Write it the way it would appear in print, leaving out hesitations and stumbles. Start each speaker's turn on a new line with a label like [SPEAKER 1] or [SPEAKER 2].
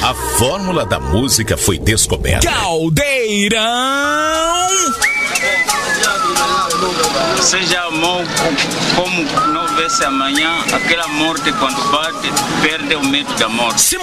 [SPEAKER 1] A fórmula da música foi descoberta.
[SPEAKER 2] Caldeirão!
[SPEAKER 3] Seja amor como não vê-se amanhã, aquela morte quando bate, perde o medo da morte.